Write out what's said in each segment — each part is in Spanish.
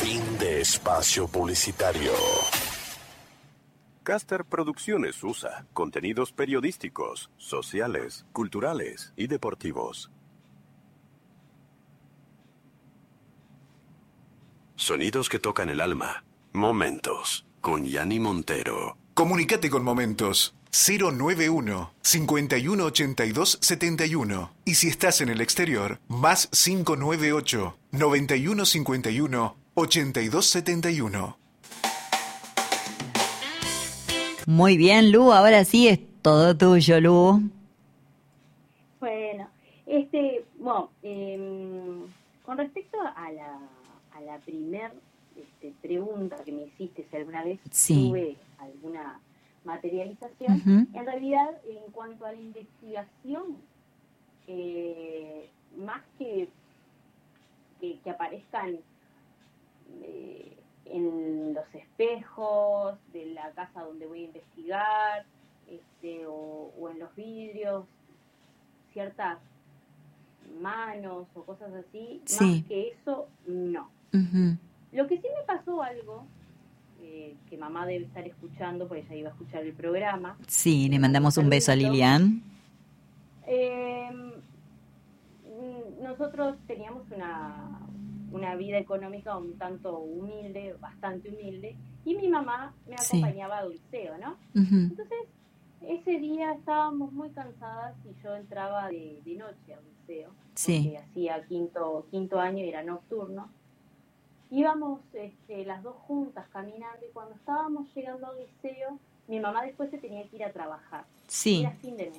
Fin de espacio publicitario. Caster Producciones USA. Contenidos periodísticos, sociales, culturales y deportivos. Sonidos que tocan el alma. Momentos. Con Yanni Montero. Comunicate con Momentos. 091 51 82 71. Y si estás en el exterior, más 598 91 51 82 71. Muy bien, Lu, ahora sí es todo tuyo, Lu. Bueno, con respecto a la primer pregunta que me hiciste, si alguna vez tuve alguna materialización, en realidad, en cuanto a la investigación, más que aparezcan en los espejos de la casa donde voy a investigar, o en los vidrios, ciertas manos o cosas así, más que eso, no. Uh-huh. Lo que sí me pasó algo, que mamá debe estar escuchando, porque ella iba a escuchar el programa. Sí, le mandamos un beso a Lilian. Nosotros teníamos una vida económica un tanto humilde, bastante humilde, y mi mamá me acompañaba al liceo, ¿no? Uh-huh. Entonces, ese día estábamos muy cansadas y yo entraba de noche al liceo, porque hacía quinto año y era nocturno. Íbamos las dos juntas caminando, y cuando estábamos llegando al liceo, mi mamá después se tenía que ir a trabajar. Era fin de mes.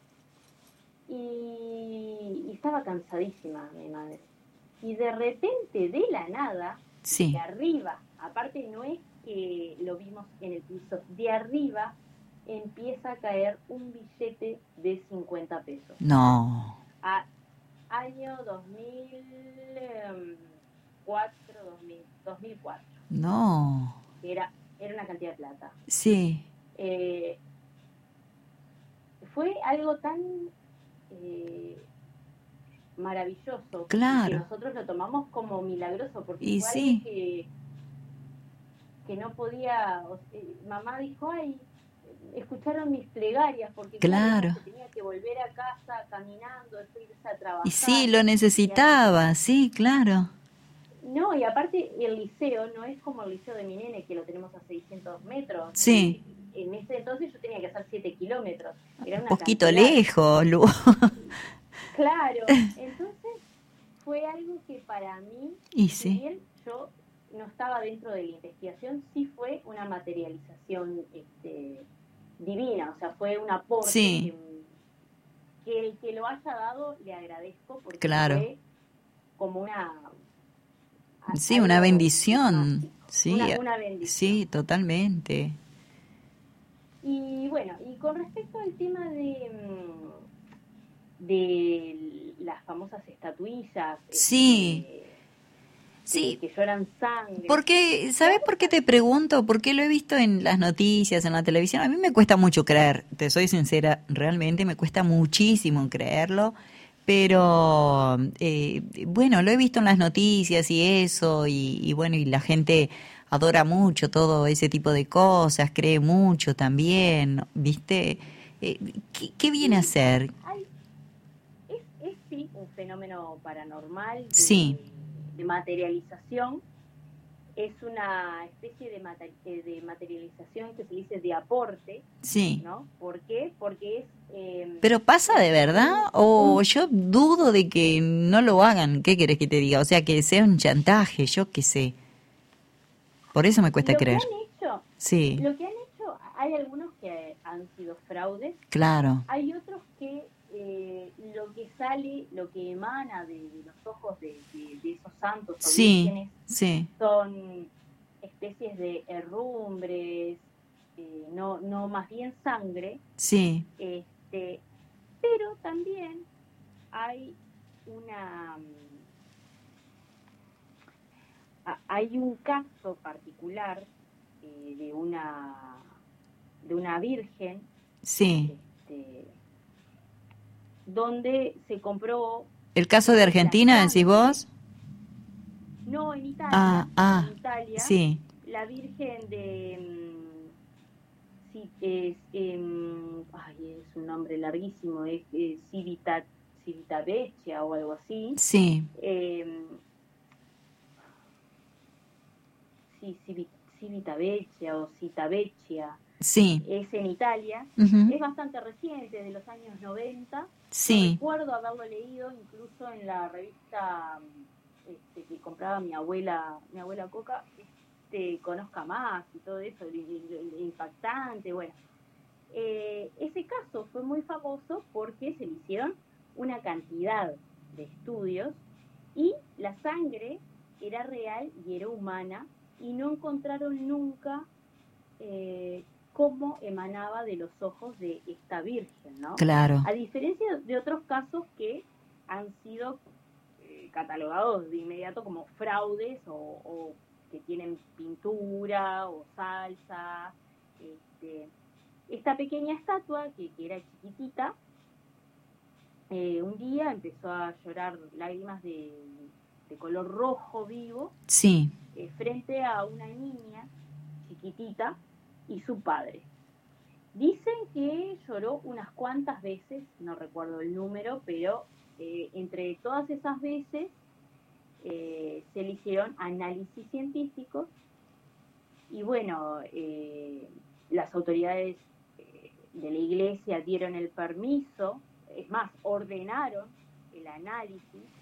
Y estaba cansadísima mi madre. Y de repente, de la nada, de arriba, aparte no es que lo vimos en el piso, de arriba empieza a caer un billete de 50 pesos. No. Año 2004. No. Era una cantidad de plata. Sí. Fue algo tan maravilloso, claro, que nosotros lo tomamos como milagroso, porque fue algo que no podía. Mamá dijo, ay, escucharon mis plegarias, porque claro, se tenía que volver a casa caminando, después irse a trabajar. Y sí, lo necesitaba, sí, claro. No, y aparte el liceo no es como el liceo de mi nene, que lo tenemos a 600 metros. Sí. En ese entonces yo tenía que hacer 7 kilómetros. Era una poquito cantidad lejos, Lu. Claro, entonces fue algo que para mí, si bien yo no estaba dentro de la investigación, sí fue una materialización divina, o sea, fue un aporte que el que lo haya dado le agradezco, porque fue como una bendición. Una bendición. Sí, totalmente. Y bueno, y con respecto al tema de las famosas estatuillas, que lloran sangre. Porque, ¿sabes por qué te pregunto? Porque lo he visto en las noticias, en la televisión. A mí me cuesta mucho creer, te soy sincera, realmente me cuesta muchísimo creerlo. Pero, bueno, lo he visto en las noticias y eso, y bueno, y la gente adora mucho todo ese tipo de cosas, cree mucho también, ¿viste? ¿Qué viene a ser? Es sí un fenómeno paranormal de materialización. Es una especie de materialización que se dice de aporte, ¿no? ¿Por qué? Porque es... ¿Pero pasa de verdad? ¿O yo dudo de que no lo hagan? ¿Qué querés que te diga? O sea, que sea un chantaje, yo qué sé. Por eso me cuesta creer. Lo que han hecho, hay algunos que han sido fraudes. Claro. Hay otros que lo que sale, lo que emana de los ojos de esos santos o vírgenes son especies de herrumbres, no más bien sangre. Pero también hay un caso particular de una virgen, donde se comprobó... ¿El caso de Argentina, decís vos? No, en Italia, en Italia, sí. la Virgen de... sí, es un nombre larguísimo, es Civitavecchia o algo así. Sí. Civitavecchia o Citavecchia. Sí. Es en Italia. Uh-huh. Es bastante reciente, de los años 90. Sí. Yo recuerdo haberlo leído incluso en la revista que compraba mi abuela Coca, Conozca Más y todo eso, impactante, bueno. Ese caso fue muy famoso porque se le hicieron una cantidad de estudios y la sangre era real y era humana y no encontraron nunca cómo emanaba de los ojos de esta virgen, ¿no? Claro. A diferencia de otros casos que han sido catalogados de inmediato como fraudes o que tienen pintura o salsa. Esta pequeña estatua, que era chiquitita, un día empezó a llorar lágrimas de color rojo vivo, sí, frente a una niña chiquitita y su padre. Dicen que lloró unas cuantas veces, no recuerdo el número, pero entre todas esas veces se le hicieron análisis científicos y bueno, las autoridades de la iglesia dieron el permiso, es más, ordenaron el análisis.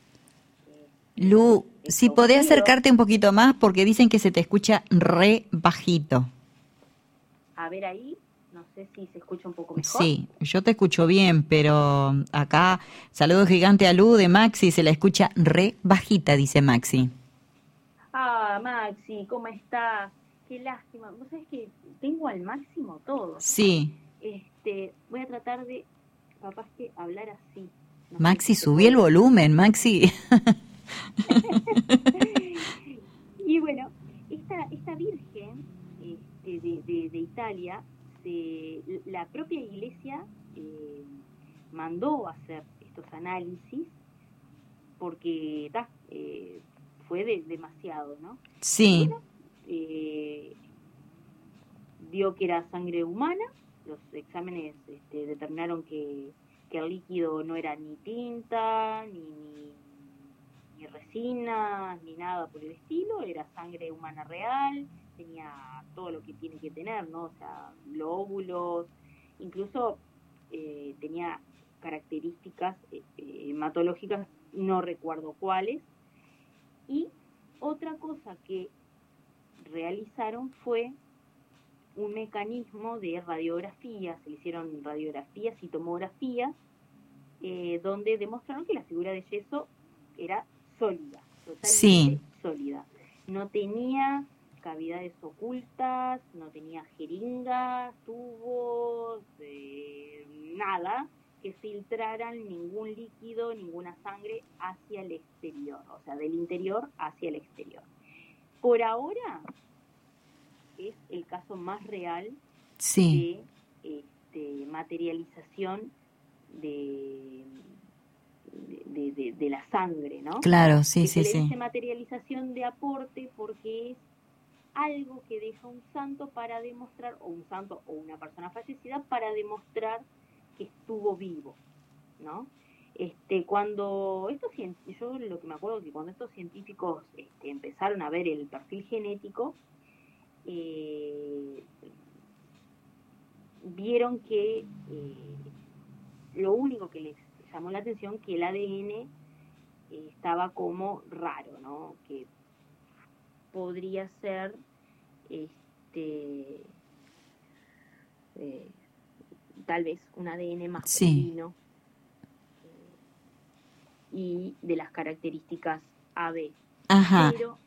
Lu, si podés acercarte un poquito más porque dicen que se te escucha re bajito. A ver ahí, no sé si se escucha un poco mejor. Sí, yo te escucho bien, pero acá, saludo gigante a Lu de Maxi, se la escucha re bajita, dice Maxi. Ah, Maxi, ¿cómo estás? Qué lástima. Vos sabés que tengo al máximo todo. Sí. Voy a tratar de, capaz que hablar así. No Maxi, subí el volumen, Maxi. Y bueno, esta virgen de Italia, la propia iglesia mandó a hacer estos análisis porque fue demasiado, ¿no? Sí. Bueno, dio que era sangre humana, los exámenes determinaron que el líquido no era ni tinta, ni resina, ni nada por el estilo, era sangre humana real, tenía todo lo que tiene que tener, ¿no? O sea, glóbulos, incluso tenía características hematológicas, no recuerdo cuáles. Y otra cosa que realizaron fue un mecanismo de radiografía, se le hicieron radiografías y tomografías, donde demostraron que la figura de yeso era sólida, totalmente sólida. No tenía cavidades ocultas, no tenía jeringas, tubos, nada que filtraran ningún líquido, ninguna sangre hacia el exterior, o sea, del interior hacia el exterior. Por ahora es el caso más real de materialización de la sangre, ¿no? Claro, sí, que sí, se le dice sí. materialización de aporte porque es algo que deja un santo para demostrar, o un santo o una persona fallecida para demostrar que estuvo vivo, ¿no? Cuando yo lo que me acuerdo es que cuando estos científicos empezaron a ver el perfil genético, vieron que lo único que les llamó la atención que el ADN estaba como raro, ¿no? Que podría ser tal vez un ADN masculino y de las características AB. Ajá. Pero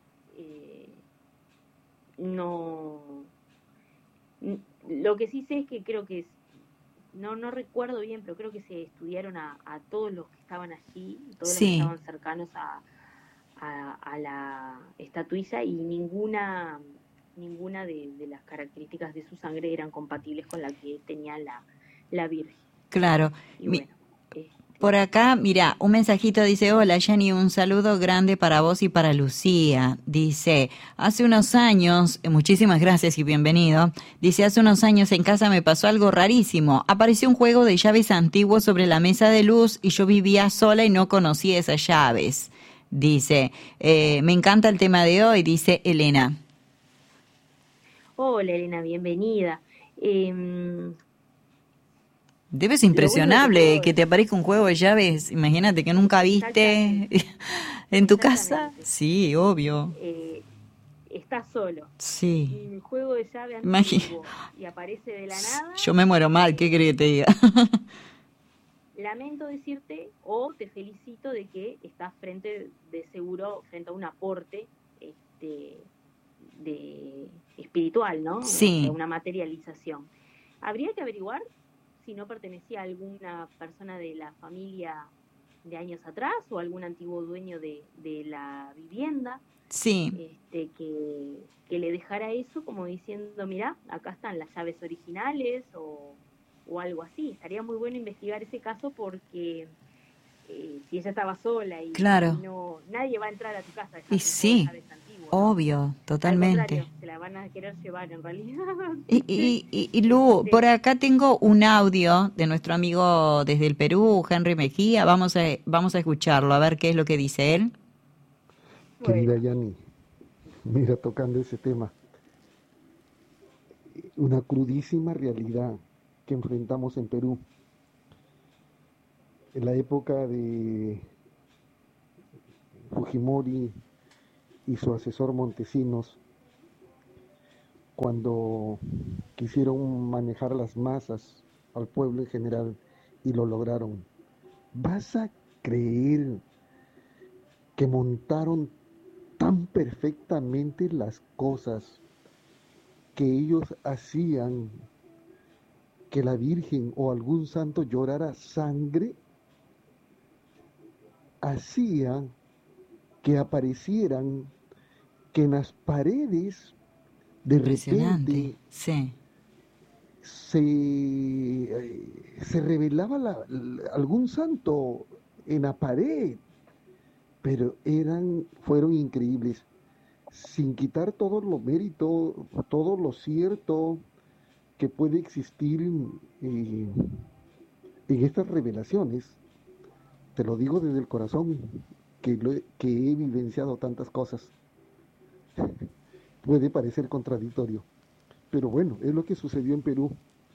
no, lo que sí sé es que creo que no recuerdo bien, pero creo que se estudiaron a todos los que estaban allí, todos los que estaban cercanos a la estatuilla, y ninguna de las características de su sangre eran compatibles con la que tenía la Virgen. Claro. Y bueno, Por acá, mira, un mensajito dice: hola Jenny, un saludo grande para vos y para Lucía. Dice, hace unos años, muchísimas gracias y bienvenido. Dice, hace unos años en casa me pasó algo rarísimo. Apareció un juego de llaves antiguo sobre la mesa de luz y yo vivía sola y no conocía esas llaves. Dice, me encanta el tema de hoy, dice Elena. Hola Elena, bienvenida. Debe ser impresionable que te aparezca un juego de llaves, imagínate que nunca viste en tu casa. Sí, obvio. Estás solo. Sí. Un juego de llaves antiguo y aparece de la nada. Yo me muero mal, ¿qué crees que te diga? Lamento decirte o te felicito de que estás frente a un aporte de espiritual, ¿no? Sí. Una materialización. Habría que averiguar si no pertenecía a alguna persona de la familia de años atrás o algún antiguo dueño de la vivienda. Sí. Que le dejara eso como diciendo, mira, acá están las llaves originales o algo así. Estaría muy bueno investigar ese caso porque si ella estaba sola y nadie va a entrar a tu casa. Y sí, obvio, totalmente. Se la van a querer llevar en realidad. Y Lu, por acá tengo un audio de nuestro amigo desde el Perú, Henry Mejía. Vamos a escucharlo, a ver qué es lo que dice él. Querida Yani, mira, tocando ese tema, una crudísima realidad que enfrentamos en Perú. En la época de Fujimori y su asesor Montesinos, cuando quisieron manejar las masas al pueblo en general y lo lograron, ¿vas a creer que montaron tan perfectamente las cosas que ellos hacían que la Virgen o algún santo llorara sangre? Hacían que aparecieran, que en las paredes de repente se revelaba algún santo en la pared, pero fueron increíbles, sin quitar todo lo mérito, todo lo cierto que puede existir en estas revelaciones. Te lo digo desde el corazón, que he vivenciado tantas cosas. Puede parecer contradictorio, pero bueno, es lo que sucedió en Perú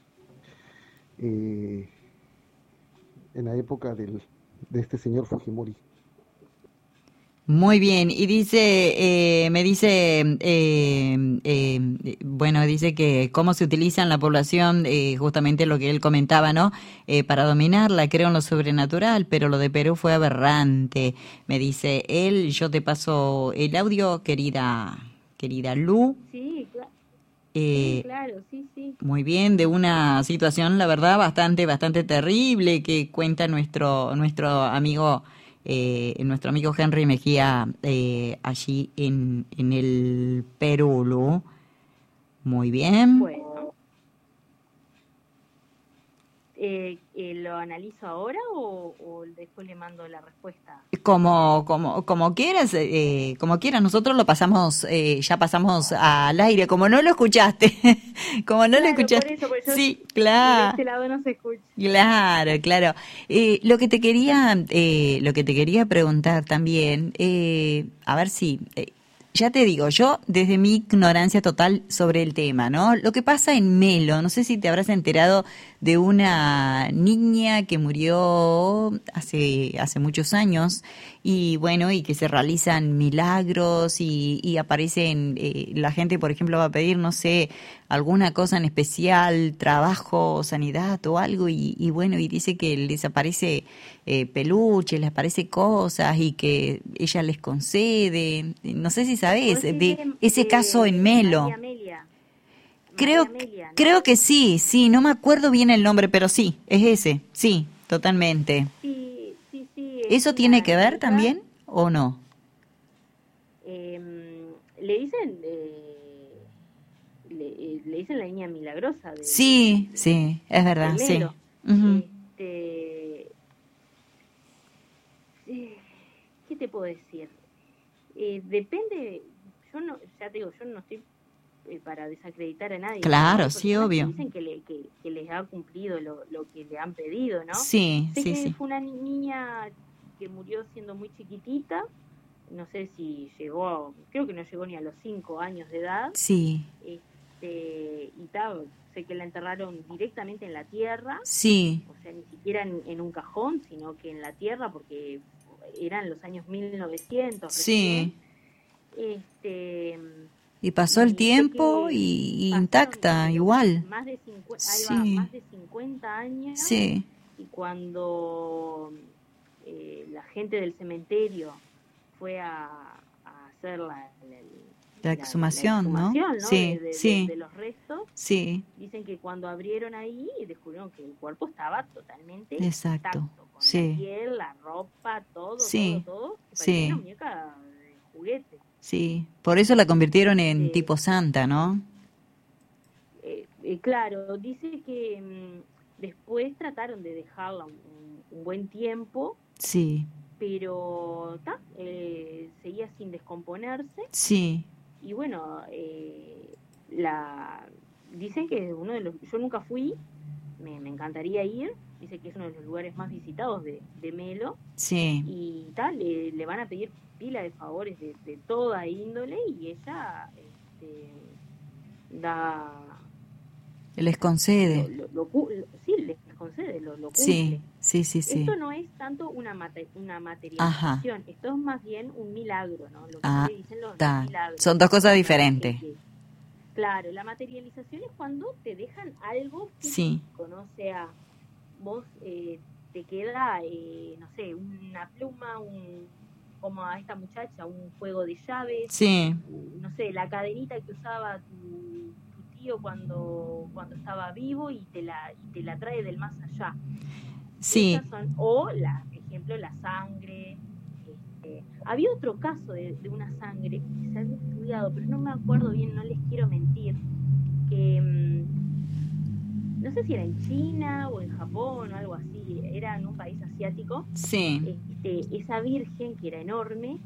en la época de este señor Fujimori. Muy bien, y dice, dice que cómo se utiliza en la población, justamente lo que él comentaba, ¿no? Para dominarla, creo en lo sobrenatural, pero lo de Perú fue aberrante. Me dice él, yo te paso el audio, querida Lu. Sí, claro. Claro, sí. Muy bien, de una situación, la verdad, bastante terrible que cuenta nuestro amigo Henry Mejía allí en el Perú, Lu. Muy bien. Bueno. ¿Lo analizo ahora o después le mando la respuesta? Como quieras, nosotros lo pasamos, ya pasamos al aire, como no lo escuchaste, lo escuchaste. Por eso, sí, claro. De este lado no se escucha. Claro. Lo que te quería preguntar también, a ver si, ya te digo, yo desde mi ignorancia total sobre el tema, ¿no? Lo que pasa en Melo, no sé si te habrás enterado de una niña que murió hace muchos años y bueno, y que se realizan milagros y aparecen, la gente, por ejemplo, va a pedir, no sé, alguna cosa en especial, trabajo, sanidad o algo y bueno, y dice que les aparece peluches, les aparece cosas y que ella les concede, no sé si sabes de ese caso en Melo. Creo que sí, no me acuerdo bien el nombre, pero sí, es ese, sí, totalmente. Sí. ¿Eso tiene que ver también o no? Le dicen la niña milagrosa. Sí, es verdad, sí. Uh-huh. puedo decir? Depende, yo no, ya te digo, yo no estoy para desacreditar a nadie. Claro, sí, obvio. Dicen que les ha cumplido lo que le han pedido, ¿no? Sí, sé sí, que sí. Fue una niña que murió siendo muy chiquitita, no sé si llegó, creo que no llegó ni a los 5 años de edad. Sí. Y tal, sé que la enterraron directamente en la tierra. Sí. O sea, ni siquiera en un cajón, sino que en la tierra, porque eran los años 1900. Sí. Recién. Y pasó el tiempo y intacta, igual. Más de 50 años. Sí. Y cuando la gente del cementerio fue a hacer la exhumación, ¿no? Sí, de los restos. Sí. Dicen que cuando abrieron ahí descubrieron que el cuerpo estaba totalmente exacto. Intacto, con sí. la piel, la ropa, todo, sí. todo. Sí. Una muñeca de juguete. Sí, por eso la convirtieron en tipo santa, ¿no? Claro, dice que después trataron de dejarla un buen tiempo. Sí. Pero seguía sin descomponerse. Sí. Y bueno, dicen que yo nunca fui, me encantaría ir. Dice que es uno de los lugares más visitados de Melo. Sí. Y tal, le van a pedir pila de favores de toda índole y ella les concede. Sí, les concede, lo cumple. Sí. Esto no es tanto una materialización. Ajá. Esto es más bien un milagro, ¿no? Lo que dicen los milagros. Son dos cosas diferentes. Claro, la materialización es cuando te dejan algo físico, ¿no? O sea, vos te queda, no sé, una pluma, como a esta muchacha, un juego de llaves. Sí. No sé, la cadenita que usaba tu tío cuando estaba vivo y te la trae del más allá. Sí. Por ejemplo, la sangre. Había otro caso de una sangre que se había estudiado, pero no me acuerdo bien, no les quiero mentir, que no sé si era en China o en Japón o algo así, era en un país asiático. Sí. Esa virgen, que era enorme,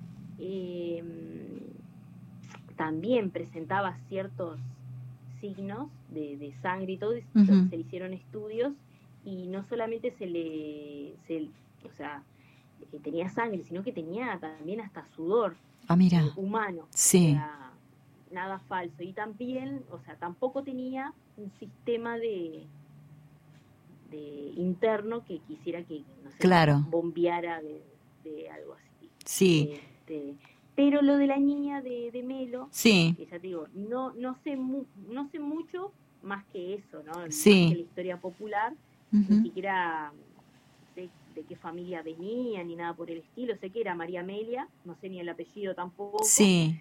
también presentaba ciertos signos de sangre y todo, uh-huh. Se le hicieron estudios y no solamente tenía sangre, sino que tenía también hasta sudor humano. Sí. O sea, nada falso. Y también, tampoco tenía un sistema de interno que quisiera que, no sé, claro. bombeara de algo así. Sí. Pero lo de la niña de Melo, sí. Que ya te digo, no sé mucho más que eso, ¿no? Sí. Más que la historia popular, uh-huh. Ni siquiera sé de qué familia venía ni nada por el estilo. Sé que era María Amelia, no sé ni el apellido tampoco. Sí.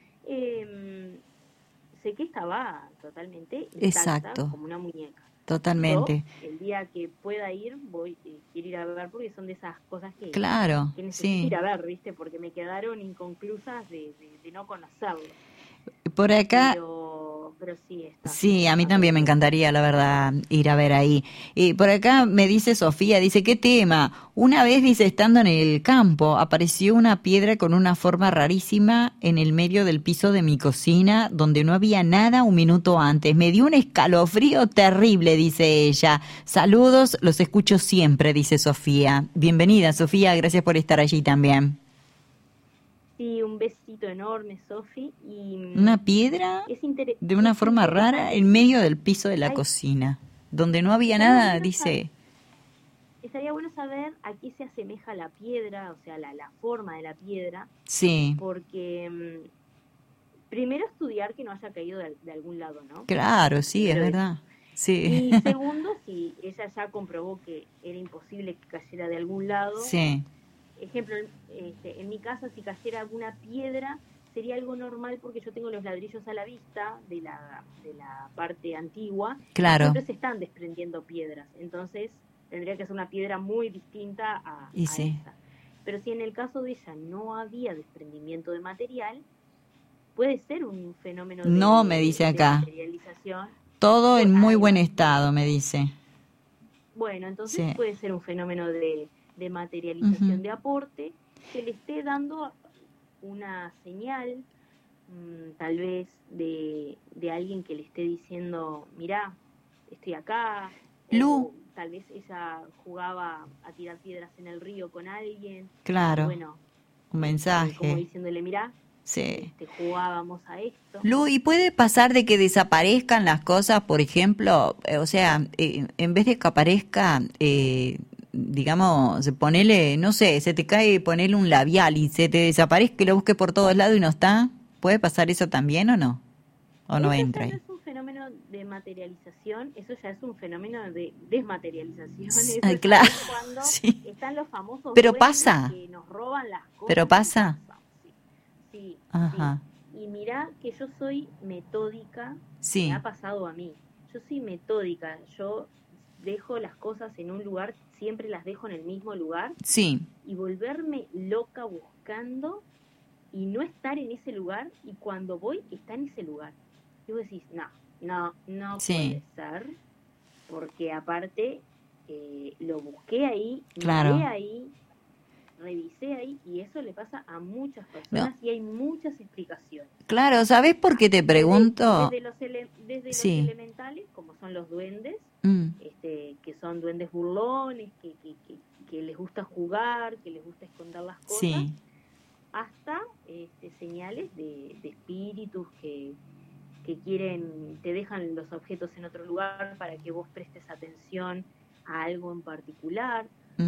Sé que estaba totalmente intacta, exacto. Como una muñeca. Totalmente. Yo, el día que pueda ir, quiero ir a ver, porque son de esas cosas que sí. necesito ir a ver, ¿viste? Porque me quedaron inconclusas de no conocerlo. Por acá... Pero sí está. Sí, a mí también me encantaría, la verdad, ir a ver ahí. Por acá me dice Sofía, dice, ¿qué tema? Una vez, dice, estando en el campo, apareció una piedra con una forma rarísima en el medio del piso de mi cocina, donde no había nada un minuto antes. Me dio un escalofrío terrible, dice ella. Saludos, los escucho siempre, dice Sofía. Bienvenida, Sofía, gracias por estar allí también. Sí, un besito enorme, Sofi. Una piedra de una forma rara en medio del piso de la cocina, donde no había nada, dice. Estaría bueno saber a qué se asemeja la piedra, o sea, la forma de la piedra. Sí. Porque primero estudiar que no haya caído de algún lado, ¿no? Claro, sí, es verdad. Sí. Y segundo, si ella ya comprobó que era imposible que cayera de algún lado. Sí. Ejemplo, en mi casa, si cayera alguna piedra, sería algo normal porque yo tengo los ladrillos a la vista de la parte antigua. Claro. Y siempre se están desprendiendo piedras. Entonces, tendría que ser una piedra muy distinta a esa. Pero si en el caso de ella no había desprendimiento de material, puede ser un fenómeno me dice acá. De materialización. Todo en muy buen estado, me dice. Bueno, entonces puede ser un fenómeno de materialización, uh-huh. De aporte. que le esté dando una señal, tal vez de alguien que le esté diciendo, mirá, estoy acá. Lu. O tal vez ella jugaba a tirar piedras en el río con alguien. Claro. Bueno, un mensaje. Como diciéndole, mirá, sí. Jugábamos a esto. Lu, ¿y puede pasar de que desaparezcan las cosas, por ejemplo? O sea, en vez de que aparezca, digamos, ponele, no sé, se te cae ponele un labial y se te desaparezca y lo busque por todos lados y no está. ¿Puede pasar eso también o no? ¿O no entra ahí? Eso no es un fenómeno de materialización, eso ya es un fenómeno de desmaterialización. Claro, cuando sí. están los famosos pero pasa. Que nos roban las cosas. Pero pasa. Sí. Ajá. Sí. Y mirá que yo soy metódica, sí. me ha pasado a mí. Yo soy metódica, yo dejo las cosas en un lugar, siempre las dejo en el mismo lugar. Sí. Y volverme loca buscando y no estar en ese lugar, y cuando voy está en ese lugar. Y vos decís, no sí. puede ser, porque aparte lo busqué ahí, claro. miré ahí, revisé ahí, y eso le pasa a muchas personas y hay muchas explicaciones. Claro, ¿sabes por qué te pregunto? Desde los elementales, como son los duendes, que son duendes burlones, que les gusta jugar, que les gusta esconder las cosas, sí. hasta señales de espíritus que quieren, te dejan los objetos en otro lugar para que vos prestes atención a algo en particular,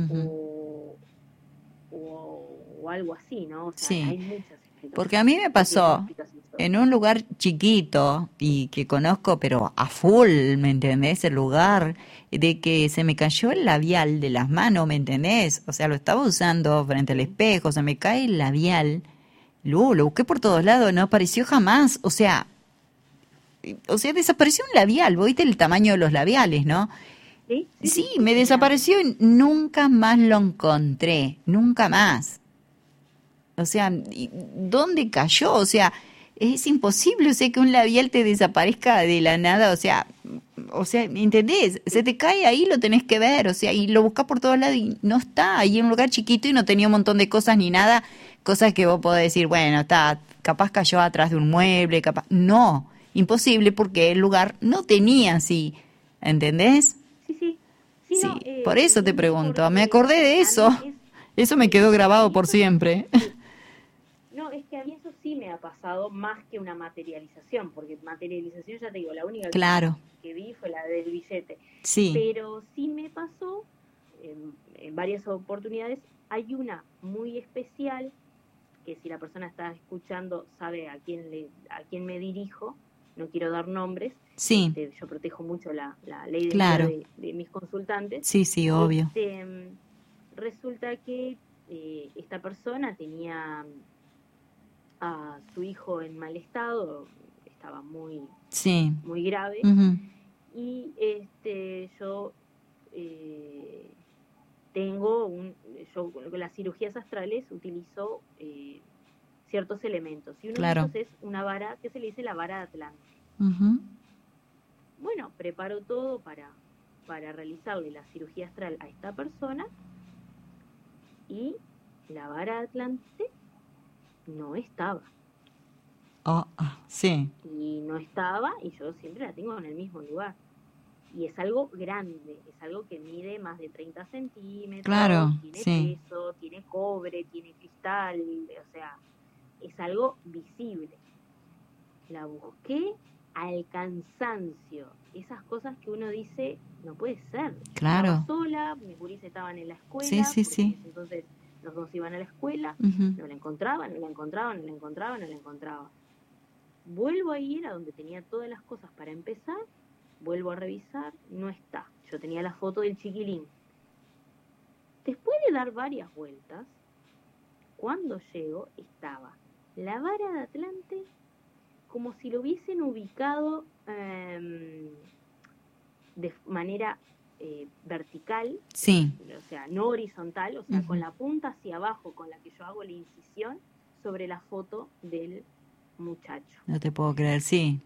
o algo así, ¿no? O sea, sí. hay muchas explicaciones. Porque a mí me pasó en un lugar chiquito y que conozco, pero a full, ¿me entendés? El lugar de que se me cayó el labial de las manos, ¿me entendés? O sea, lo estaba usando frente al espejo, se me cae el labial. Lo busqué por todos lados, no apareció jamás. O sea, desapareció un labial. ¿Viste el tamaño de los labiales, no? Sí, me desapareció y nunca más lo encontré. Nunca más. O sea, ¿dónde cayó? O sea, es imposible, o sea, que un labial te desaparezca de la nada, o sea, ¿entendés? Se te cae ahí, lo tenés que ver, o sea, y lo buscas por todos lados y no está, ahí en un lugar chiquito y no tenía un montón de cosas ni nada, cosas que vos podés decir, bueno, está, capaz cayó atrás de un mueble, capaz, no, imposible porque el lugar no tenía así, ¿entendés? Sí, no, por eso te pregunto, me acordé de eso, eso me quedó grabado por siempre. No, es que a mí eso sí me ha pasado más que una materialización, porque materialización, ya te digo, la única que vi fue la del billete. Sí. Pero sí me pasó en varias oportunidades. Hay una muy especial, que si la persona está escuchando sabe a quién me dirijo, no quiero dar nombres. Sí. Yo protejo mucho la ley de mis consultantes. Sí, obvio. Resulta que esta persona tenía a su hijo en mal estado, estaba muy grave, y yo yo con las cirugías astrales utilizo ciertos elementos, y uno de ellos es una vara que se le dice la vara de Atlante. Bueno, preparo todo para realizarle la cirugía astral a esta persona, y la vara de Atlante no estaba. Sí. Y no estaba, y yo siempre la tengo en el mismo lugar. Y es algo grande, es algo que mide más de 30 centímetros, tiene peso, tiene cobre, tiene cristal, o sea, es algo visible. La busqué al cansancio, esas cosas que uno dice, no puede ser. Claro. Estaba sola, mis gurises estaban en la escuela, entonces los dos iban a la escuela, no la encontraba. Vuelvo a ir a donde tenía todas las cosas para empezar, vuelvo a revisar, no está. Yo tenía la foto del chiquilín. Después de dar varias vueltas, cuando llego, estaba la vara de Atlante como si lo hubiesen ubicado de manera vertical, o sea, no horizontal, o sea, con la punta hacia abajo con la que yo hago la incisión sobre la foto del muchacho. No te puedo creer, sí.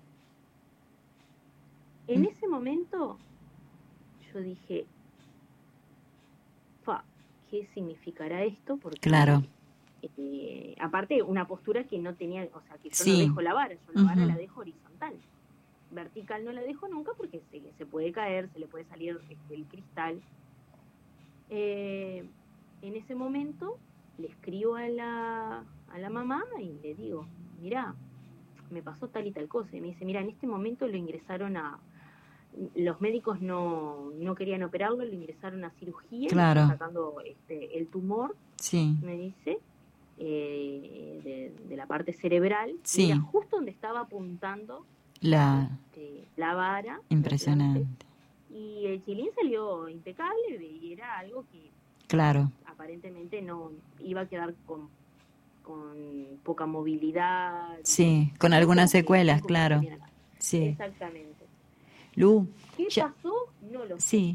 En ese momento yo dije, ¿qué significará esto? Porque aparte una postura que no tenía, o sea, que yo Sí. no dejo la vara, yo la vara la dejo horizontal. Vertical no la dejo nunca porque se puede caer, se le puede salir el cristal. En ese momento le escribo a la mamá y le digo, mirá, me pasó tal y tal cosa. Y me dice, mira, en este momento lo ingresaron los médicos no querían operarlo, lo ingresaron a cirugía, Claro. sacando el tumor, Sí. me dice, de la parte cerebral, Sí. y era justo donde estaba apuntando La vara. impresionante. Y el chilín salió impecable y era algo que Claro. aparentemente no iba a quedar con poca movilidad. Sí, con algunas secuelas, claro. Sí. Exactamente. Lu, ¿Qué pasó? No lo sé. Sí.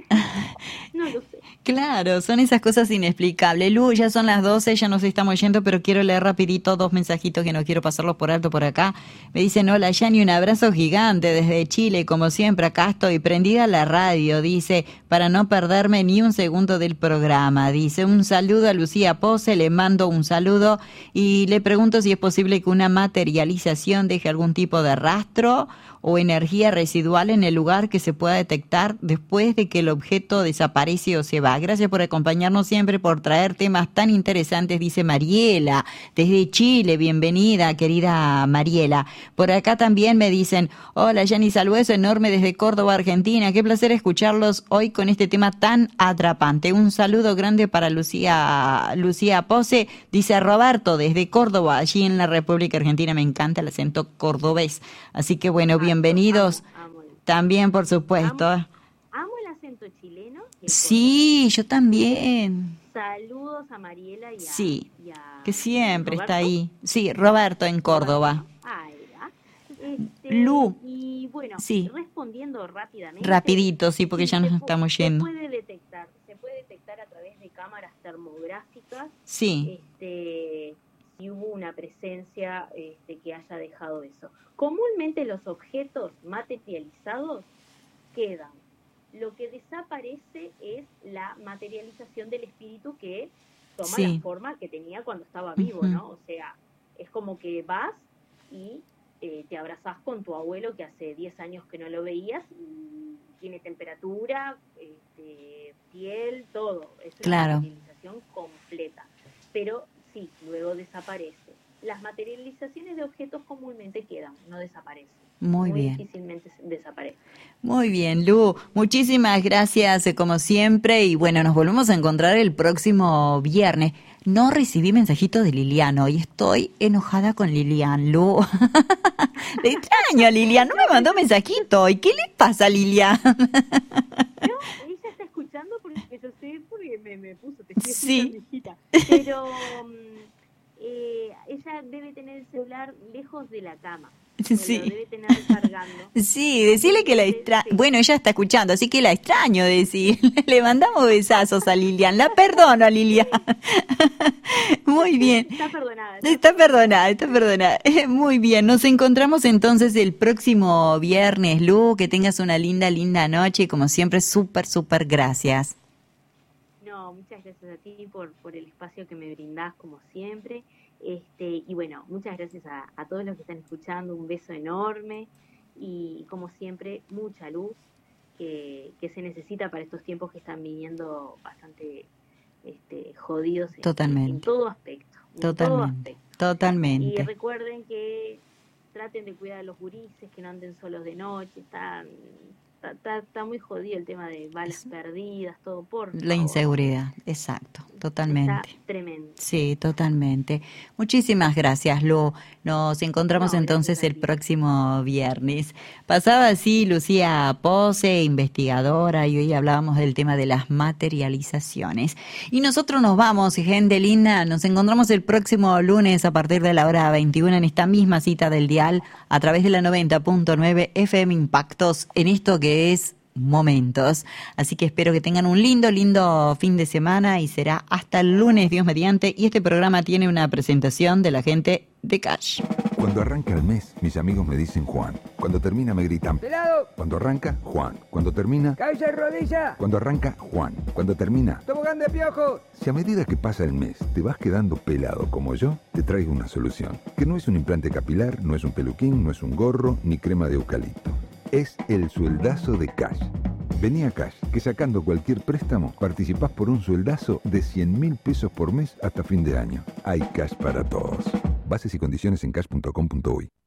No lo sé. Claro, son esas cosas inexplicables. Lu, ya son las 12, ya nos estamos yendo, pero quiero leer rapidito 2 mensajitos que no quiero pasarlos por alto por acá. Me dicen, hola Yani, un abrazo gigante desde Chile, como siempre, acá estoy prendida a la radio, dice, para no perderme ni un segundo del programa. Dice, un saludo a Lucía Pose, le mando un saludo y le pregunto si es posible que una materialización deje algún tipo de rastro o energía residual en el lugar que se pueda detectar después de que el objeto desaparece o se va. Gracias por acompañarnos siempre, por traer temas tan interesantes, dice Mariela, desde Chile. Bienvenida, querida Mariela. Por acá también me dicen, hola Yani, saludos enorme desde Córdoba, Argentina. Qué placer escucharlos hoy con este tema tan atrapante. Un saludo grande para Lucía Pose, dice Roberto, desde Córdoba, allí en la República Argentina. Me encanta el acento cordobés. Así que bueno, bienvenidos. Amo. También, por supuesto. Amo el acento chileno. Sí, yo también. Saludos a Mariela y Sí, y a que siempre Roberto. está ahí. Sí, Roberto en Córdoba. Ah, era. Lu. Y bueno, Sí. respondiendo rápidamente. Rapidito, sí, porque ya nos se estamos yendo. Se puede detectar a través de cámaras termográficas. Sí, Si hubo una presencia que haya dejado eso. Comúnmente los objetos materializados quedan. Lo que desaparece es la materialización del espíritu que toma Sí. la forma que tenía cuando estaba vivo, Ujú. ¿no? O sea, es como que vas y te abrazás con tu abuelo que hace 10 años que no lo veías y tiene temperatura, piel, todo. Es una Claro. materialización completa. Pero sí, luego desaparece. Las materializaciones de objetos comúnmente quedan, no desaparecen. Muy bien. Difícilmente desaparecen. Muy bien, Lu. Muchísimas gracias, como siempre. Y bueno, nos volvemos a encontrar el próximo viernes. No recibí mensajito de Liliano y estoy enojada con Lilian, Lu. Le extraño a Lilian, no me mandó mensajito. ¿Y qué le pasa a Lilian? No, ella está escuchando porque yo sé, porque me puso, te estoy Sí. escuchando, hijita. Pero ella debe tener el celular lejos de la cama. Sí. Lo debe tener recargando. Sí, decirle que la extraño. Sí. Bueno, ella está escuchando, así que la extraño, decir. Le mandamos besazos a Lilian. La perdono a Lilian. Muy bien. Está perdonada. Está perdonada. Muy bien, nos encontramos entonces el próximo viernes, Lu. Que tengas una linda noche y como siempre, súper gracias. No, muchas gracias a ti por el espacio que me brindás como siempre. Y bueno, muchas gracias a todos los que están escuchando, un beso enorme y como siempre, mucha luz que se necesita para estos tiempos que están viniendo bastante jodidos Totalmente. en todo aspecto. En todo aspecto. Y Totalmente. recuerden que traten de cuidar a los gurises, que no anden solos de noche, está muy jodido el tema de balas perdidas, todo por La favor. inseguridad, exacto, totalmente. Está tremendo. Sí, totalmente. Muchísimas gracias, Lu. Nos encontramos No, entonces gracias a el ti. próximo viernes. Pasaba así Lucía Pose, investigadora, y hoy hablábamos del tema de las materializaciones. Y nosotros nos vamos, gente linda. Nos encontramos el próximo lunes a partir de la hora 21 en esta misma cita del dial a través de la 90.9 FM Impactos en esto que es momentos. Así que espero que tengan un lindo fin de semana y será hasta el lunes, Dios mediante. Y este programa tiene una presentación de la gente de Cash. Cuando arranca el mes, mis amigos me dicen Juan. Cuando termina me gritan ¡Pelado! Cuando arranca, Juan. Cuando termina, ¡cabeza y rodilla! Cuando arranca, Juan. Cuando termina, ¡tobogán de piojo! Si a medida que pasa el mes te vas quedando pelado como yo, te traigo una solución. Que no es un implante capilar, no es un peluquín, no es un gorro, ni crema de eucalipto. Es el sueldazo de Cash. Vení a Cash, que sacando cualquier préstamo, participás por un sueldazo de 100.000 pesos por mes hasta fin de año. Hay Cash para todos. Bases y condiciones en cash.com.uy.